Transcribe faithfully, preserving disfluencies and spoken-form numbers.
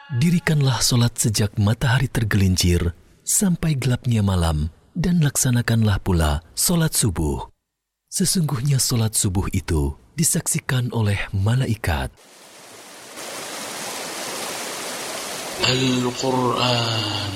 Dirikanlah solat sejak matahari tergelincir sampai gelapnya malam, dan laksanakanlah pula solat subuh. Sesungguhnya solat subuh itu disaksikan oleh malaikat. Al-Quran